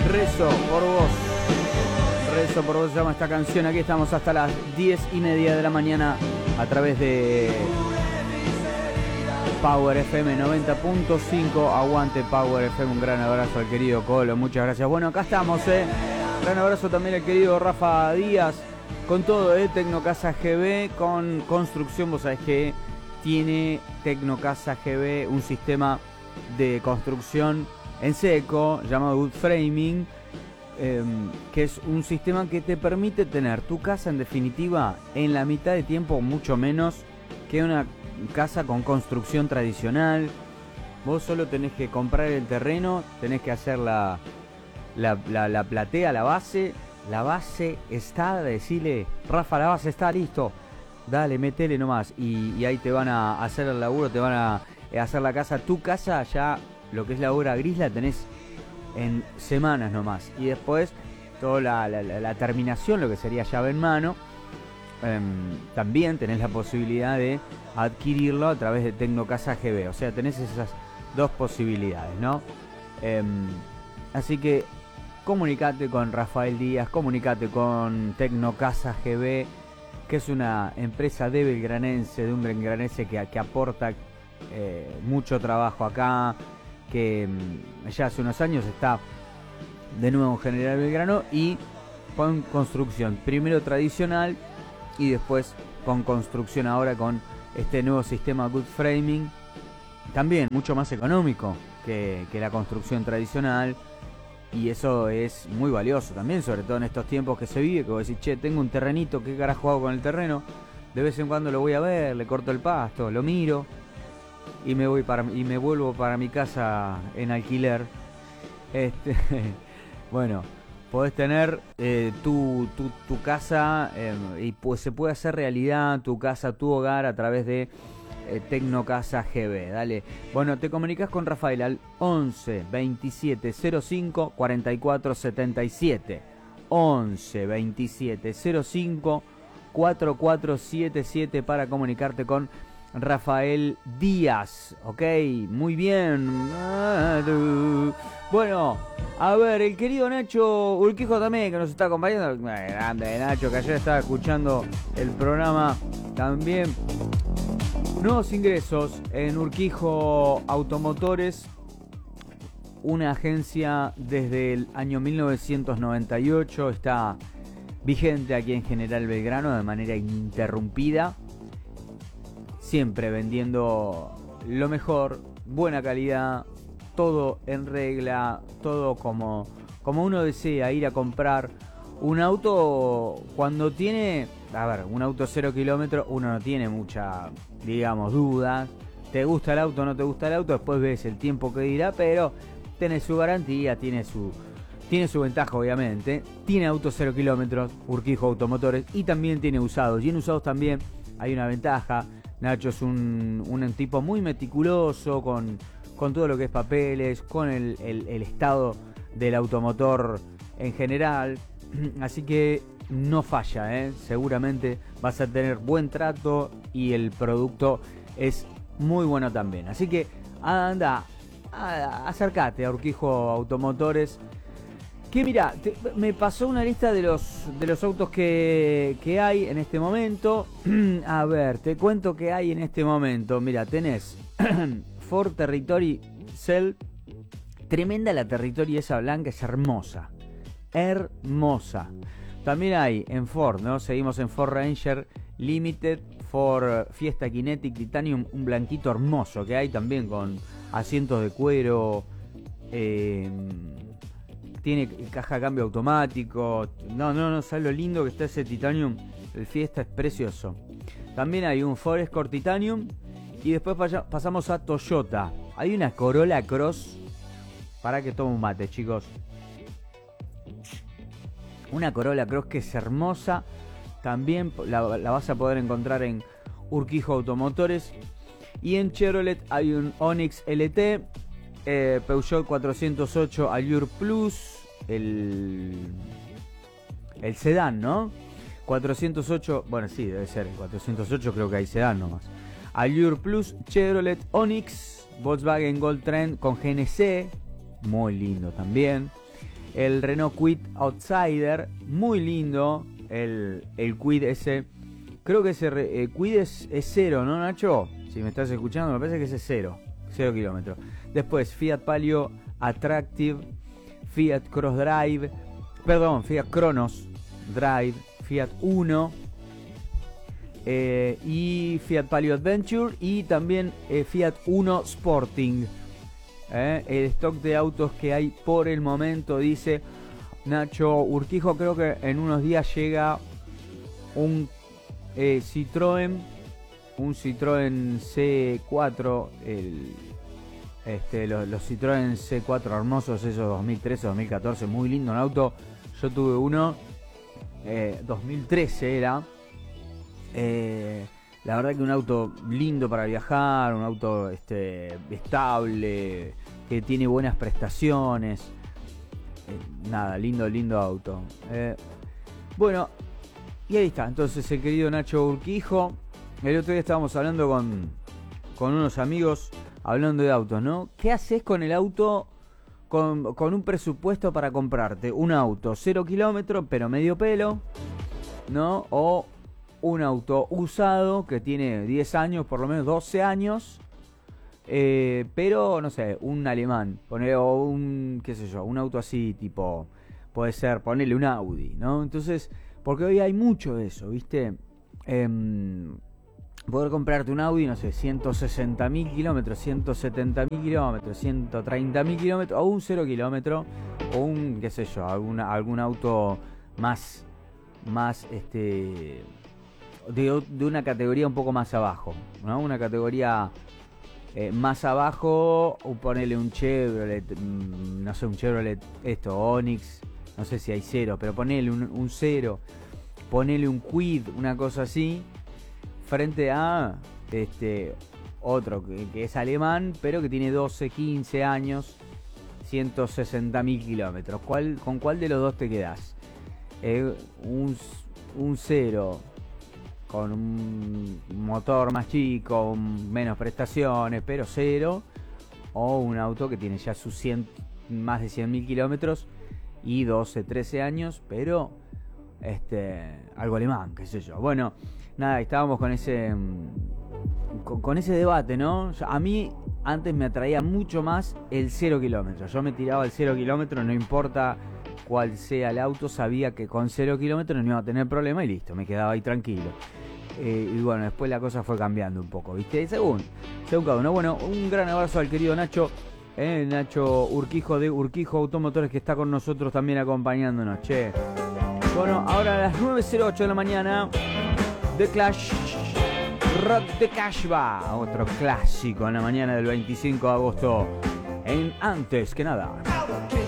Rezo por vos. Rezo por vos se llama esta canción. Aquí estamos hasta las 10:30 de la mañana a través de Power FM 90.5. Aguante Power FM. Un gran abrazo al querido Colo. Muchas gracias. Bueno, acá estamos, Gran abrazo también al querido Rafa Díaz. Con todo, Tecnocasa GB con construcción. Vos sabés que tiene Tecnocasa GB un sistema de construcción en seco llamado Wood Framing, que es un sistema que te permite tener tu casa en definitiva en la mitad de tiempo, mucho menos que una casa con construcción tradicional. Vos solo tenés que comprar el terreno, tenés que hacer la platea, la base está, decirle, Rafa, la base está, listo, dale, metele nomás, y ahí te van a hacer el laburo, te van a hacer la casa, tu casa ya. Lo que es la obra gris la tenés en semanas nomás. Y después toda la terminación, lo que sería llave en mano, también tenés la posibilidad de adquirirlo a través de Tecnocasa GB. O sea, tenés esas dos posibilidades, ¿no? Así que comunicate con Rafael Díaz, comunicate con Tecnocasa GB, que es una empresa de belgranense, de un belgranense que aporta mucho trabajo acá, que ya hace unos años está de nuevo en General Belgrano y con construcción, primero tradicional y después con construcción ahora con este nuevo sistema Wood Framing, también mucho más económico que la construcción tradicional, y eso es muy valioso también, sobre todo en estos tiempos que se vive, que vos decís, che, tengo un terrenito, ¿qué carajo hago con el terreno? De vez en cuando lo voy a ver, le corto el pasto, lo miro y me vuelvo para mi casa en alquiler. Bueno, podés tener tu casa y pues se puede hacer realidad tu casa, tu hogar a través de Tecnocasa GB. Dale. Bueno, te comunicas con Rafael al 11 27 05 44 77. 11 27 05 4477 para comunicarte con Rafael Díaz, ok, muy bien. Bueno, a ver, el querido Nacho Urquijo también, que nos está acompañando. Grande Nacho, que ayer estaba escuchando el programa también. Nuevos ingresos en Urquijo Automotores, una agencia desde el año 1998, está vigente aquí en General Belgrano de manera ininterrumpida. Siempre vendiendo lo mejor, buena calidad, todo en regla, todo como uno desea ir a comprar un auto. Cuando tiene, un auto 0 kilómetros, uno no tiene mucha, digamos, duda. Te gusta el auto, no te gusta el auto, después ves el tiempo que dirá, pero tiene su garantía, tiene su ventaja obviamente. Tiene autos 0 kilómetros, Urquijo Automotores, y también tiene usados. Y en usados también hay una ventaja. Nacho es un tipo muy meticuloso con todo lo que es papeles, con el estado del automotor en general. Así que no falla, seguramente vas a tener buen trato y el producto es muy bueno también. Así que anda, acércate a Urquijo Automotores. Que mira, me pasó una lista de los autos que hay en este momento. A ver, te cuento que hay en este momento. Mira, tenés Ford Territory Cell. Tremenda la Territory esa blanca, es hermosa. Hermosa. También hay en Ford, ¿no? Seguimos en Ford Ranger Limited, Ford Fiesta Kinetic Titanium, un blanquito hermoso que hay también con asientos de cuero. Tiene caja de cambio automático. No, ¿sabes lo lindo que está ese Titanium? El Fiesta es precioso. También hay un Ford Escort Titanium. Y después pasamos a Toyota. Hay una Corolla Cross. Para que tome un mate, chicos. Una Corolla Cross que es hermosa. También la vas a poder encontrar en Urquijo Automotores. Y en Chevrolet hay un Onix LT. Peugeot 408 Allure Plus, el sedán, ¿no? 408, bueno, sí, debe ser el 408, creo que hay sedán nomás. Allure Plus, Chevrolet Onix, Volkswagen Gold Trend con GNC, muy lindo también. el Renault Kwid Outsider, muy lindo, el Kwid ese, creo que ese Kwid es cero, ¿no, Nacho? Si me estás escuchando, me parece que ese es cero kilómetros. Después Fiat Palio Attractive, Fiat Cronos Drive, Fiat Uno, y Fiat Palio Adventure, y también Fiat Uno Sporting. El stock de autos que hay por el momento, dice Nacho Urquijo. Creo que en unos días llega un Citroën C4, los Citroën C4 hermosos, esos 2013, 2014, muy lindo un auto. Yo tuve uno, 2013 era. La verdad que un auto lindo para viajar, un auto estable, que tiene buenas prestaciones. Nada, lindo auto. Bueno, y ahí está. Entonces el querido Nacho Urquijo. El otro día estábamos hablando con unos amigos, hablando de autos, ¿no? ¿Qué haces con el auto con un presupuesto para comprarte? Un auto 0 kilómetros, pero medio pelo, ¿no? O un auto usado que tiene 10 años, por lo menos 12 años, pero no sé, un alemán, o un, qué sé yo, un auto así, tipo, puede ser, ponerle un Audi, ¿no? Entonces, porque hoy hay mucho de eso, ¿viste? Poder comprarte un Audi, no sé, 160.000 kilómetros, 170.000 kilómetros, 130.000 kilómetros, o un 0 kilómetro, o un, qué sé yo, algún auto más de una categoría un poco más abajo, ¿no? Una categoría más abajo, o ponerle un Chevrolet, no sé, un Chevrolet Onix, no sé si hay cero, pero ponele un cero, ponele un Kwid, una cosa así, frente a otro que es alemán, pero que tiene 12, 15 años, 160.000 kilómetros. ¿Con cuál de los dos te quedás? Un cero con un motor más chico, menos prestaciones, pero cero, o un auto que tiene ya sus más de 100.000 kilómetros y 12, 13 años, pero algo alemán, qué sé yo. Bueno, nada, estábamos con ese debate, ¿no? A mí antes me atraía mucho más el 0 kilómetros. Yo me tiraba al 0 kilómetros, no importa cuál sea el auto, sabía que con 0 kilómetros no iba a tener problema y listo, me quedaba ahí tranquilo. Y bueno, después la cosa fue cambiando un poco, ¿viste? Según cada uno. Bueno, un gran abrazo al querido Nacho, Nacho Urquijo de Urquijo Automotores, que está con nosotros también acompañándonos, che. Bueno, ahora a las 9:08 de la mañana, The Clash, Rock the Casbah, otro clásico en la mañana del 25 de agosto, en Antes que Nada.